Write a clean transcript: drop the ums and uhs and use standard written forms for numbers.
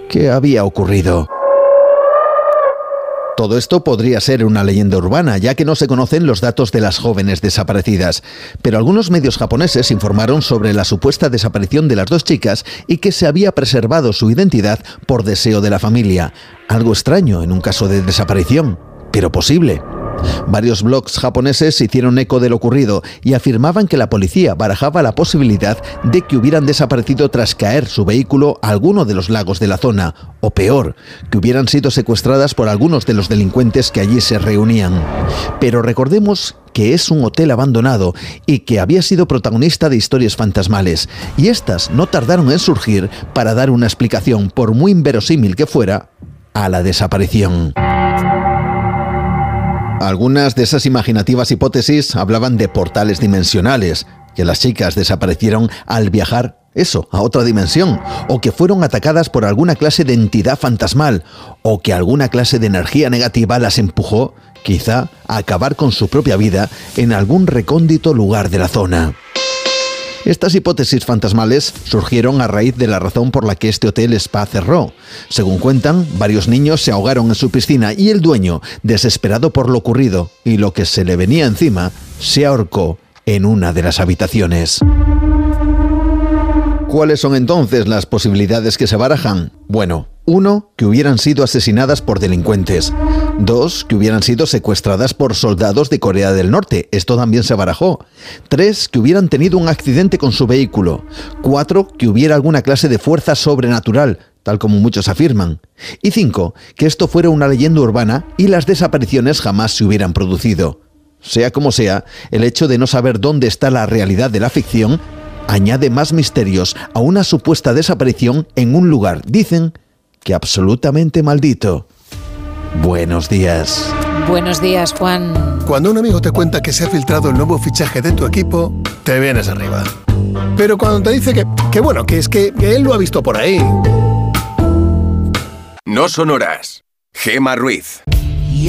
¿Qué había ocurrido? Todo esto podría ser una leyenda urbana, ya que no se conocen los datos de las jóvenes desaparecidas. Pero algunos medios japoneses informaron sobre la supuesta desaparición de las dos chicas y que se había preservado su identidad por deseo de la familia. Algo extraño en un caso de desaparición, pero posible. Varios blogs japoneses hicieron eco de lo ocurrido y afirmaban que la policía barajaba la posibilidad de que hubieran desaparecido tras caer su vehículo a alguno de los lagos de la zona, o peor, que hubieran sido secuestradas por algunos de los delincuentes que allí se reunían. Pero recordemos que es un hotel abandonado y que había sido protagonista de historias fantasmales, y estas no tardaron en surgir para dar una explicación, por muy inverosímil que fuera, a la desaparición. Algunas de esas imaginativas hipótesis hablaban de portales dimensionales, que las chicas desaparecieron al viajar, a otra dimensión, o que fueron atacadas por alguna clase de entidad fantasmal, o que alguna clase de energía negativa las empujó, quizá, a acabar con su propia vida en algún recóndito lugar de la zona. Estas hipótesis fantasmales surgieron a raíz de la razón por la que este hotel spa cerró. Según cuentan, varios niños se ahogaron en su piscina y el dueño, desesperado por lo ocurrido y lo que se le venía encima, se ahorcó en una de las habitaciones. ¿Cuáles son entonces las posibilidades que se barajan? Bueno, 1, que hubieran sido asesinadas por delincuentes. 2, que hubieran sido secuestradas por soldados de Corea del Norte. Esto también se barajó. 3, que hubieran tenido un accidente con su vehículo. 4, que hubiera alguna clase de fuerza sobrenatural, tal como muchos afirman. Y 5, que esto fuera una leyenda urbana y las desapariciones jamás se hubieran producido. Sea como sea, el hecho de no saber dónde está la realidad de la ficción añade más misterios a una supuesta desaparición en un lugar, dicen, que absolutamente maldito. Buenos días. Buenos días, Juan. Cuando un amigo te cuenta que se ha filtrado el nuevo fichaje de tu equipo, te vienes arriba. Pero cuando te dice que él lo ha visto por ahí. No son horas. Gemma Ruiz.